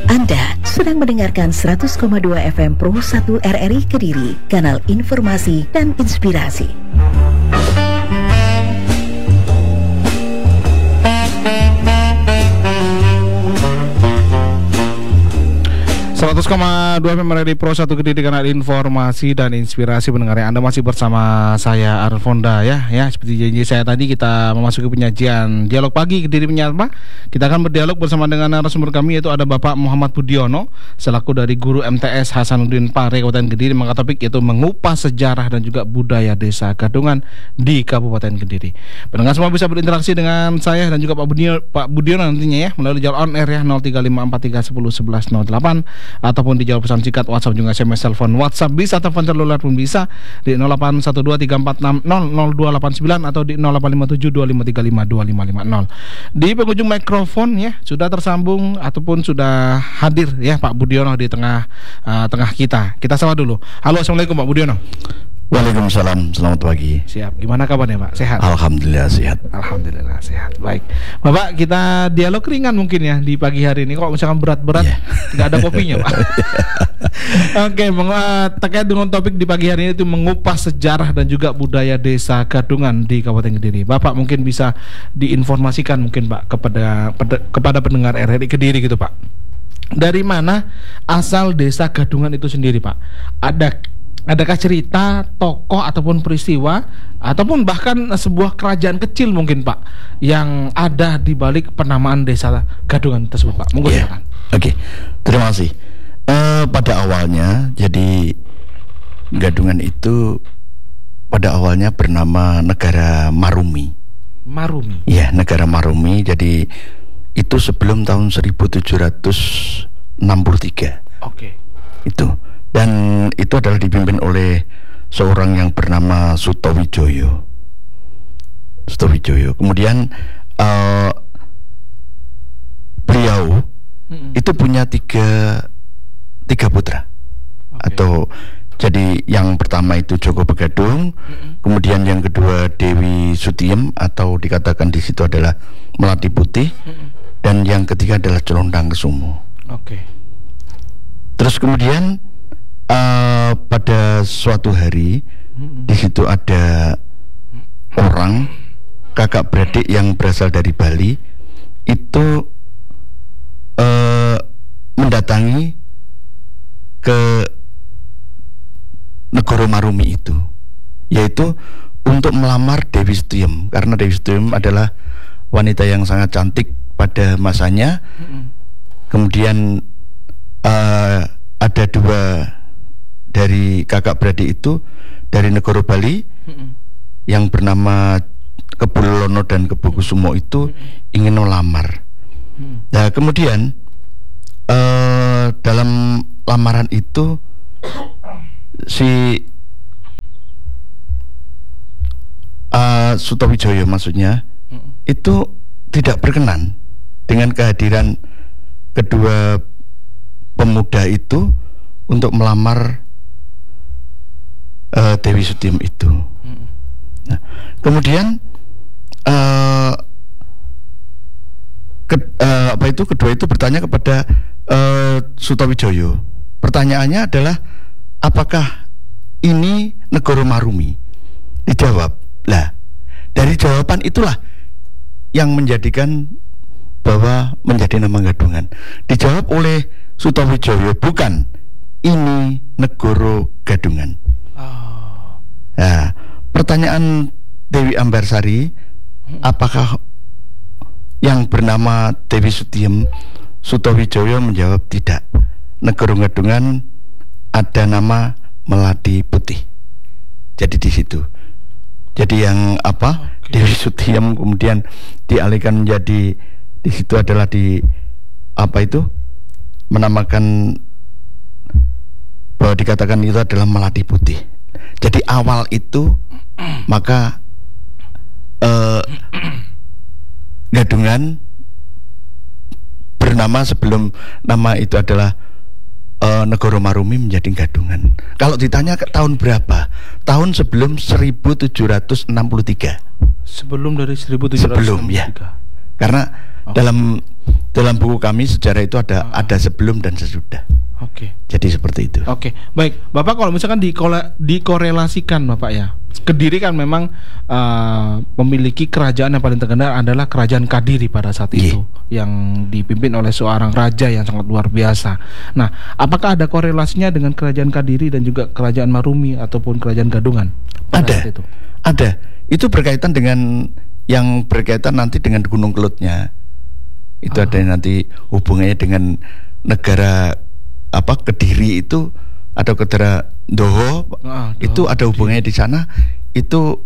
Anda sedang mendengarkan 100,2 FM Pro 1 RRI Kediri, kanal informasi dan inspirasi. FM RRI Pro 1 Kediri, kanal informasi dan inspirasi. Pendengar, Anda masih bersama saya Arfonda ya. Seperti janji saya tadi, kita memasuki penyajian Dialog Pagi Kediri Menyapa. Kita akan berdialog bersama dengan narasumber kami, yaitu ada Bapak Muhammad Budiono selaku dari Guru MTS Hasanuddin Pare Kabupaten Kediri. Maka topik yaitu mengupas sejarah dan juga budaya Desa Gadungan di Kabupaten Kediri. Pendengar semua bisa berinteraksi dengan saya dan juga Pak Budiono nantinya ya, melalui jalur on air ya, 0354311108 ataupun di jalur pesan singkat WhatsApp, juga SMS, telepon WhatsApp bisa, telepon seluler pun bisa di 081234600289 atau di 085725352550. Di penghujung mikrofon ya sudah tersambung ataupun sudah hadir ya Pak Budiono di tengah kita. Kita sapa dulu. Halo, assalamualaikum Pak Budiono. Waalaikumsalam, selamat pagi. Siap, gimana kabarnya Pak? Sehat? Alhamdulillah sehat. Alhamdulillah sehat. Baik, Bapak, kita dialog ringan mungkin ya di pagi hari ini. Kalau misalkan berat-berat, nggak ada kopinya Pak. Oke, terkait dengan topik di pagi hari ini itu mengupas sejarah dan juga budaya Desa Gadungan di Kabupaten Kediri. Bapak mungkin bisa diinformasikan mungkin Pak kepada pendengar RRI Kediri gitu Pak. Dari mana asal Desa Gadungan itu sendiri Pak? Adakah cerita, tokoh ataupun peristiwa ataupun bahkan sebuah kerajaan kecil mungkin Pak yang ada di balik penamaan Desa Gadungan tersebut Pak? Monggo silakan. Oke, terima kasih. Pada awalnya, jadi Gadungan itu pada awalnya bernama negara Marumi. Marumi? Ya, negara Marumi. Jadi itu sebelum tahun 1763. Oke. Itu. Dan itu adalah dipimpin oleh seorang yang bernama Sutowijoyo. Kemudian beliau itu punya tiga putra. Atau jadi yang pertama itu Joko Begadung, kemudian yang kedua Dewi Sutiem atau dikatakan di situ adalah Melati Putih, dan yang ketiga adalah Celondang Kesumo. Oke. Terus kemudian pada suatu hari di situ ada orang kakak beradik yang berasal dari Bali itu mendatangi ke negara Marumi itu, yaitu untuk melamar Dewi Sutiem, karena Dewi Sutiem adalah wanita yang sangat cantik pada masanya. Kemudian ada dua dari kakak beradik itu dari negara Bali yang bernama Kebulono dan Kebukusumo itu ingin melamar. Nah kemudian dalam lamaran itu si Sutowijoyo maksudnya itu tidak berkenan dengan kehadiran kedua pemuda itu untuk melamar Dewi Sutiem itu. Nah, kemudian kedua itu bertanya kepada Sutowijoyo. Pertanyaannya adalah, apakah ini negara Marumi? Dijawab. Lah, dari jawaban itulah yang menjadikan bahwa menjadi nama Gadungan. Dijawab oleh Sutowijoyo, bukan, ini negara Gadungan. Nah, pertanyaan Dewi Ambarsari, apakah yang bernama Dewi Sutiem? Sutowijoyo menjawab tidak. Negara Gadungan ada nama Melati Putih. Jadi di situ. Jadi yang Dewi Sutiem kemudian dialihkan menjadi di situ adalah menamakan bahwa dikatakan itu adalah Melati Putih. Jadi awal itu maka Gadungan bernama sebelum nama itu adalah negara Marumi menjadi Gadungan. Kalau ditanya ke tahun berapa? Tahun sebelum 1763. Sebelum dari 1763. Sebelum ya. Karena Dalam buku kami sejarah itu ada sebelum dan sesudah. Oke. Jadi seperti itu. Oke, baik. Bapak kalau misalkan dikorelasikan Bapak ya, Kediri kan memang memiliki kerajaan yang paling terkenal adalah Kerajaan Kadiri pada saat itu, yang dipimpin oleh seorang raja yang sangat luar biasa. Nah, apakah ada korelasinya dengan Kerajaan Kadiri dan juga Kerajaan Marumi ataupun Kerajaan Gadungan pada saat itu? Ada. Itu berkaitan dengan yang berkaitan nanti dengan Gunung Kelutnya. Itu ada nanti hubungannya dengan negara Kediri itu atau Kedara Doho, itu ada hubungannya di sana. Itu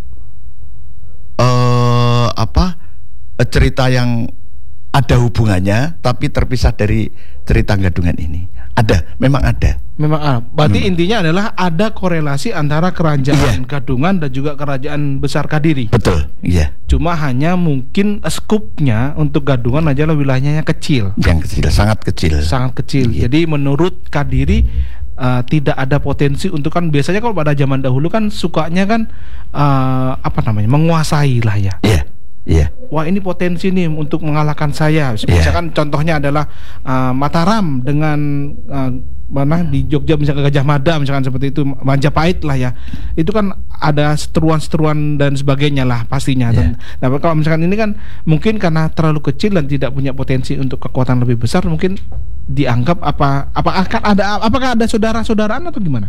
cerita yang ada hubungannya tapi terpisah dari cerita Gadungan ini. Memang ada. Berarti intinya adalah ada korelasi antara kerajaan Gadungan dan juga kerajaan besar Kadiri. Betul, iya. Cuma hanya mungkin skupnya untuk Gadungan adalah wilayahnya kecil. Yang kecil, sangat kecil. Sangat kecil. Jadi menurut Kadiri tidak ada potensi untuk, kan biasanya kalau pada zaman dahulu kan sukanya kan menguasai lah ya. Iya. Iya. Wah, ini potensi nih untuk mengalahkan saya. Misalkan contohnya adalah Mataram dengan di Jogja misalkan Gajah Mada misalkan seperti itu, Majapahit lah ya. Itu kan ada seteruan-seteruan dan sebagainya lah pastinya. Nah, kalau misalkan ini kan mungkin karena terlalu kecil dan tidak punya potensi untuk kekuatan lebih besar, mungkin dianggap apakah ada saudara-saudaraan atau gimana?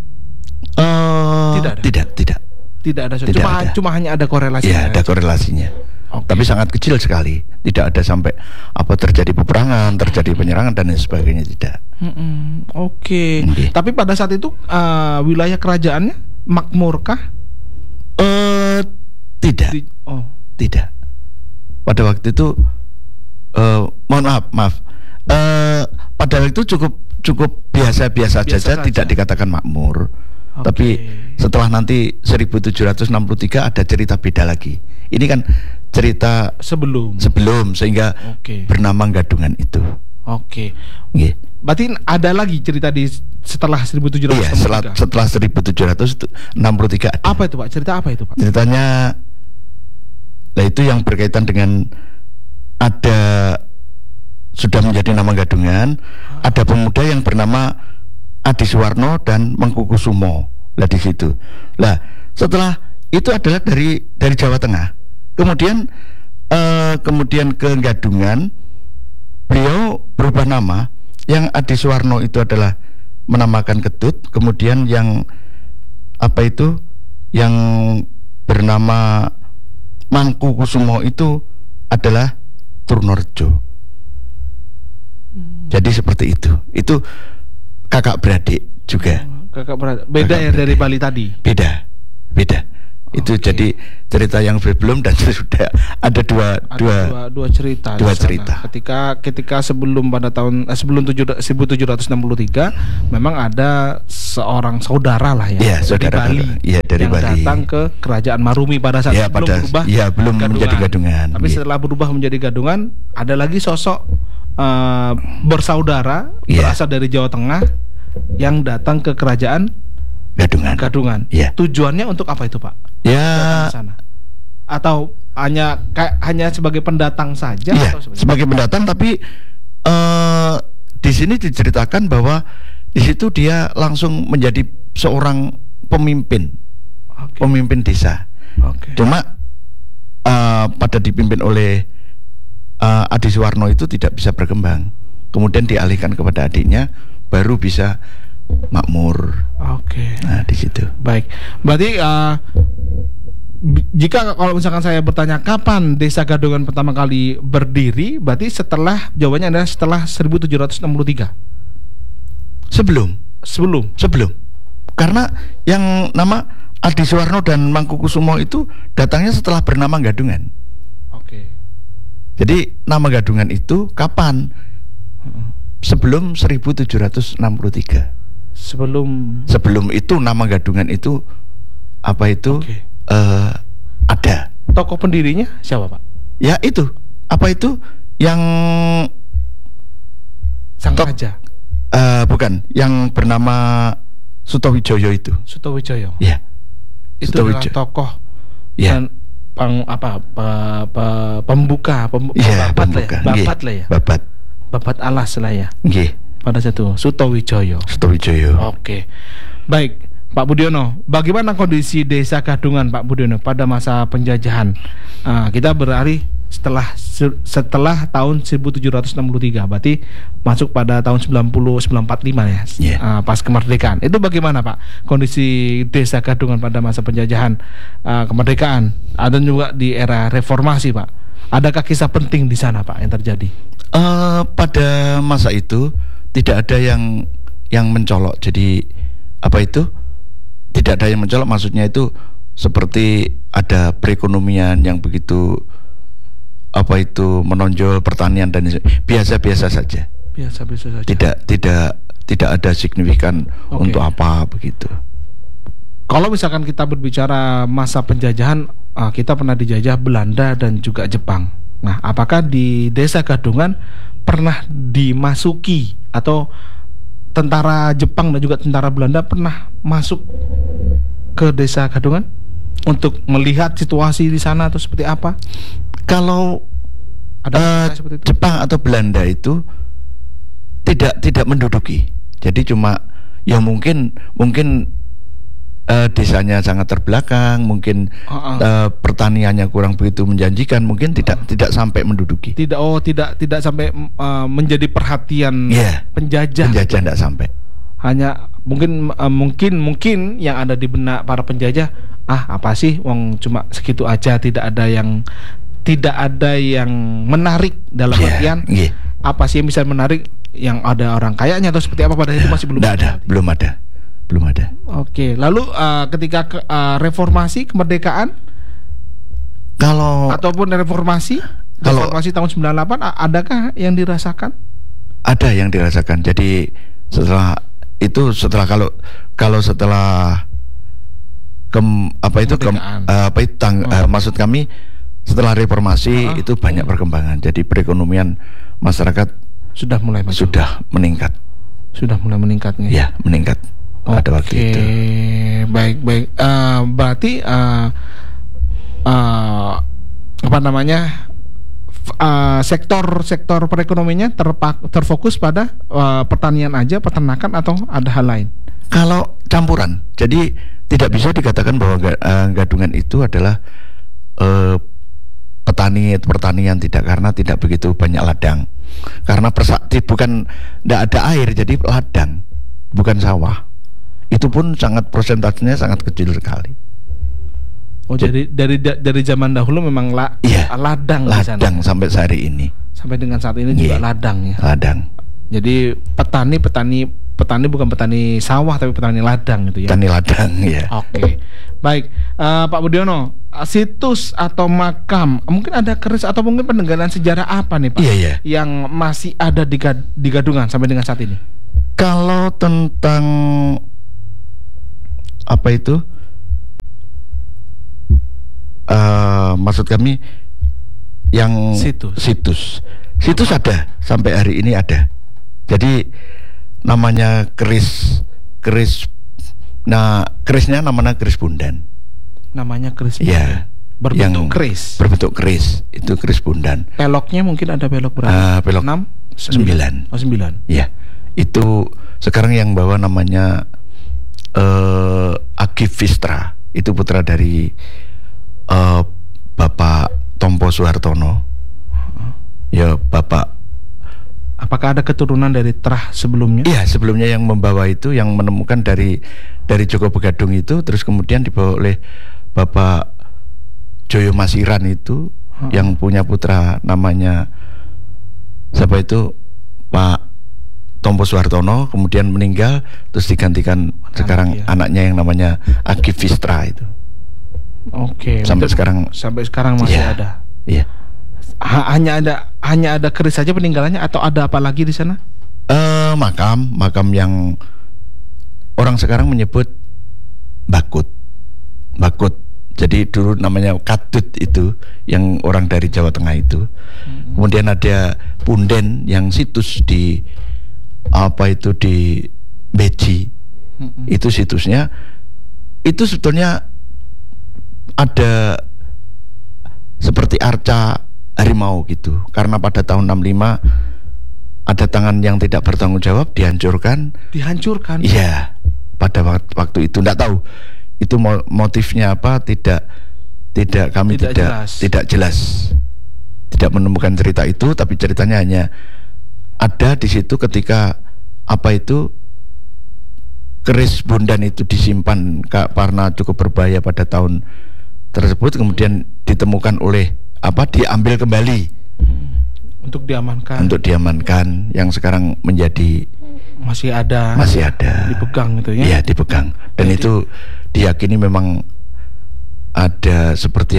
Tidak ada. Cuma hanya ada korelasinya. Ya, ada korelasinya. Tapi sangat kecil sekali. Tidak ada sampai terjadi peperangan, terjadi penyerangan dan lain sebagainya, tidak. Oke. Tapi pada saat itu wilayah kerajaannya makmurkah? Tidak. Tidak. Pada waktu itu maaf. Pada waktu itu cukup biasa-biasa saja, tidak dikatakan makmur. Tapi setelah nanti 1763 ada cerita beda lagi. Ini kan cerita sebelum sehingga bernama Gadungan itu. Oke. Berarti ada lagi cerita di setelah 1763. Iya, setelah 1763 ada. Apa itu Pak? Cerita apa itu Pak? Ceritanya itu yang berkaitan dengan sudah menjadi nama Gadungan, ada pemuda yang bernama Adi Suwarno dan Mangkukusumo. Lah di situ. Lah setelah itu adalah dari Jawa Tengah. Kemudian ke Gadungan, beliau berubah nama. Yang Adi Suwarno itu adalah menamakan Ketut. Kemudian yang yang bernama Mangkukusumo itu adalah Turnorejo. Jadi seperti itu. Itu kakak beradik juga. Beda ya dari Bali tadi. Beda. Itu jadi cerita yang belum dan sudah ada dua cerita. Ketika sebelum pada sebelum 1763 memang ada seorang saudara lah ya, dari Bali. Iya, dari yang Bali. Datang ke kerajaan Marumi pada saat belum menjadi Gadungan. Tapi setelah berubah menjadi Gadungan, ada lagi sosok bersaudara berasal dari Jawa Tengah yang datang ke kerajaan Gadungan. Tujuannya untuk apa itu Pak? Sana. Atau hanya sebagai pendatang saja? Atau sebagai pendatang, tapi di sini diceritakan bahwa di situ dia langsung menjadi seorang pemimpin desa. Cuma pada dipimpin oleh Adi Suwarno itu tidak bisa berkembang. Kemudian dialihkan kepada adiknya, baru bisa makmur. Nah, di situ. Baik. Berarti jika kalau misalkan saya bertanya kapan Desa Gadungan pertama kali berdiri, berarti jawabannya adalah setelah 1763. Sebelum. Karena yang nama Adi Suwarno dan Mangkukusumo itu datangnya setelah bernama Gadungan. Jadi nama Gadungan itu kapan? Sebelum 1763. Sebelum itu nama Gadungan itu ada. Tokoh pendirinya siapa Pak? Ya itu. Yang sang raja? Bukan, yang bernama Sutowijoyo itu. Sutowijoyo. Ya. Itu adalah tokoh. Ya. pembuka babat lah ya. Babat alas lah ya. Nggih. Pada satu Sutowijoyo. Oke. Baik, Pak Budiono, bagaimana kondisi Desa Gadungan, Pak Budiono, pada masa penjajahan? Kita beralih setelah tahun 1763, berarti masuk pada tahun 1945 ya, pas kemerdekaan. Itu bagaimana Pak kondisi Desa Gadungan pada masa penjajahan, kemerdekaan, dan juga di era reformasi Pak? Adakah kisah penting di sana Pak yang terjadi? Pada masa itu tidak ada yang mencolok. Jadi tidak ada yang mencolok, maksudnya itu seperti ada perekonomian yang begitu menonjol, pertanian dan biasa-biasa saja. Biasa-biasa saja. Tidak ada signifikan untuk apa begitu. Kalau misalkan kita berbicara masa penjajahan, kita pernah dijajah Belanda dan juga Jepang. Nah, apakah di Desa Gadungan pernah dimasuki atau tentara Jepang dan juga tentara Belanda pernah masuk ke Desa Gadungan untuk melihat situasi di sana atau seperti apa? Kalau ada Jepang atau Belanda itu tidak menduduki. Jadi cuma ya mungkin desanya sangat terbelakang, mungkin pertaniannya kurang begitu menjanjikan, mungkin tidak sampai menduduki. Tidak sampai menjadi perhatian penjajah. Penjajah tidak sampai. Hanya mungkin yang ada di benak para penjajah, apa sih, wong cuma segitu aja, tidak ada yang menarik dalam artian apa sih yang bisa menarik, yang ada orang kayaknya atau seperti apa, pada itu masih belum ada. Oke, lalu ketika reformasi kemerdekaan, ataupun reformasi tahun 98, adakah yang dirasakan? Ada yang dirasakan. Jadi setelah maksud kami setelah reformasi itu banyak perkembangan. Jadi perekonomian masyarakat sudah mulai meningkat. Ya, meningkat. Pada waktu itu. Baik. Berarti sektor perekonomiannya terfokus pada pertanian aja, peternakan, atau ada hal lain? Kalau campuran. Jadi tidak bisa dikatakan bahwa Gadungan itu adalah pertanian, tidak, karena tidak begitu banyak ladang. Karena tidak ada air, jadi ladang, bukan sawah. Itu pun persentasenya sangat kecil sekali. Jadi dari zaman dahulu memang ladang sampai hari ini. Sampai dengan saat ini juga ladang ya. Ladang. Jadi petani bukan petani sawah, tapi petani ladang gitu ya. Petani ladang ya. Oke. Baik, Pak Budiono, situs atau makam, mungkin ada keris atau mungkin peninggalan sejarah apa nih Pak? Yang masih ada di Gadungan sampai dengan saat ini? Kalau tentang maksud kami yang situs ada sampai hari ini ada. Jadi namanya keris. Nah, kerisnya namanya keris Bundan. Namanya keris Bundan. Ya. Berbentuk keris. Itu keris Bundan. Peloknya mungkin ada pelok berapa? Pelok 9. 9. Ya. Itu sekarang yang bawa namanya Agi Vistra. Itu putra dari Bapak Tompo Suhartono. Ya, Bapak. Apakah ada keturunan dari Trah sebelumnya? Iya, sebelumnya yang membawa itu, yang menemukan dari Joko Begadung itu, terus kemudian dibawa oleh Bapak Joyo Masiran itu, yang punya putra namanya siapa itu, Pak Tompo Suhartono, kemudian meninggal, terus digantikan sekarang anaknya yang namanya Agi Vistra itu. Oke. Sampai sekarang masih ada. Iya. Hanya ada keris saja peninggalannya, atau ada apa lagi di sana? Makam yang orang sekarang menyebut bakut. Jadi dulu namanya Kadut itu, yang orang dari Jawa Tengah itu. Kemudian ada Punden yang situs di Beji. Itu situsnya. Itu sebetulnya ada seperti arca harimau gitu. Karena pada tahun 65 ada tangan yang tidak bertanggung jawab, dihancurkan. Iya, pada waktu itu enggak tahu itu motifnya apa, tidak kami tidak jelas. Tidak menemukan cerita itu, tapi ceritanya hanya ada di situ ketika keris Bondan itu disimpan karena cukup berbahaya pada tahun tersebut, kemudian ditemukan diambil kembali untuk diamankan yang sekarang menjadi masih ada dipegang gitu ya. Iya, dipegang. Dan itu diyakini memang ada seperti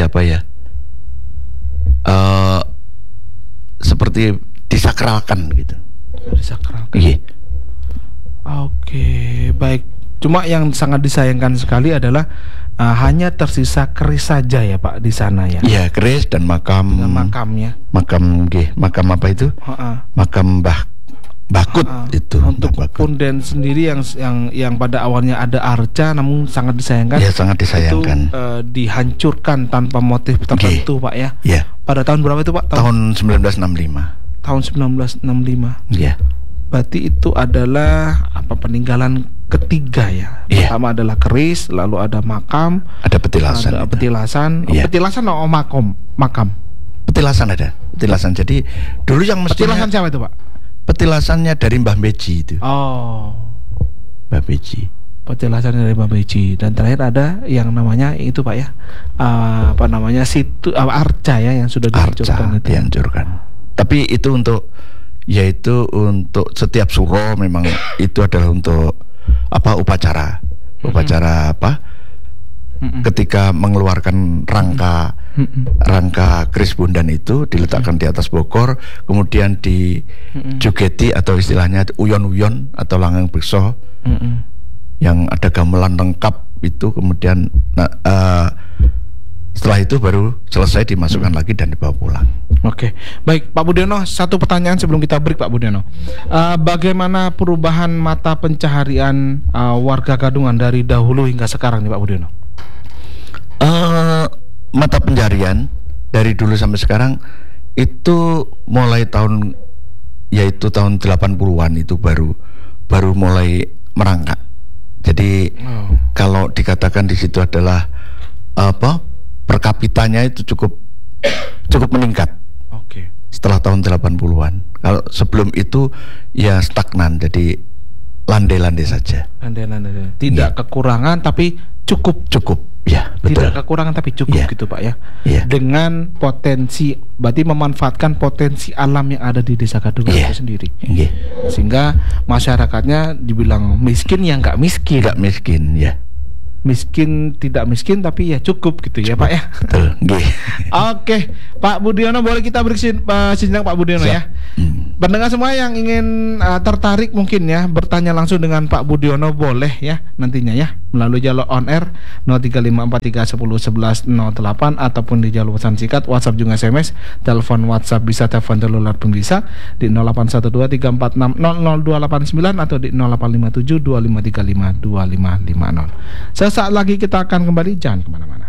seperti disakralkan gitu. Disakralkan. Iya. Oke, baik. Cuma yang sangat disayangkan sekali adalah hanya tersisa keris saja ya Pak di sana ya. Iya, keris dan makam. Dengan makamnya. Makam apa itu? Makam Mbah Bakut itu. Untuk punden sendiri yang pada awalnya ada arca, namun sangat disayangkan. Ya, sangat disayangkan. Itu dihancurkan tanpa motif tertentu Pak ya. Iya. Pada tahun berapa itu Pak? Tahun 1965. Tahun 1965. Iya. Berarti itu adalah peninggalan ketiga ya. Iya. Pertama adalah keris, lalu ada makam, ada petilasan. Ada petilasan. Iya. Petilasan atau makam? Petilasan ada. Petilasan. Jadi dulu yang mestinya petilasan siapa itu Pak? Petilasannya dari Mbah Beji itu. Oh. Mbah Beji. Petilasan dari Mbah Beji. Dan terakhir ada yang namanya itu Pak ya. Situ arca ya yang sudah dihancurkan itu. Dihancurkan. Tapi itu untuk setiap suro memang itu adalah untuk upacara ketika mengeluarkan rangka keris Bondan itu diletakkan di atas bokor, kemudian dijogeti atau istilahnya uyon-uyon atau langang bekso yang ada gamelan lengkap itu, kemudian setelah itu baru selesai dimasukkan lagi dan dibawa pulang. Oke, baik Pak Budiono, satu pertanyaan sebelum kita break Pak Budiono. Bagaimana perubahan mata pencaharian warga Kadungan dari dahulu hingga sekarang nih Pak Budiono? Mata pencaharian dari dulu sampai sekarang itu mulai tahun 80-an itu baru mulai merangkak. Jadi kalau dikatakan di situ adalah per kapitanya itu cukup meningkat. Oke. Setelah tahun 80-an. Kalau sebelum itu ya stagnan, jadi landai-landai saja. Landai-landai. Tidak kekurangan tapi cukup. Ya, betul. Tidak kekurangan tapi cukup gitu Pak ya. Dengan potensi, berarti memanfaatkan potensi alam yang ada di Desa Kadungan itu sendiri. Sehingga masyarakatnya dibilang miskin ya nggak miskin. Nggak miskin ya. Miskin tidak miskin tapi ya cukup gitu ya Pak ya. Betul. Oke, Pak Budiono, boleh kita beri sejenak Pak Budiono ya. Pendengar semua yang ingin tertarik mungkin ya bertanya langsung dengan Pak Budiono boleh ya nantinya ya melalui jalur on air 0354311108 ataupun di jalur pesan singkat, WhatsApp juga SMS, telepon WhatsApp bisa, telepon seluler pun bisa di 081234600289 atau di 085725352550. Sesaat lagi kita akan kembali, jangan kemana-mana.